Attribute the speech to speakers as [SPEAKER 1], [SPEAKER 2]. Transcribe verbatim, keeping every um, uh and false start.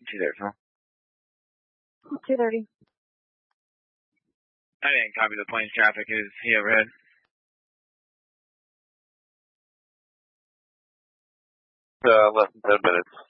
[SPEAKER 1] two thirty, huh?
[SPEAKER 2] two thirty.
[SPEAKER 1] I didn't copy the plane's traffic. Is he overhead?
[SPEAKER 3] Uh, less than ten minutes.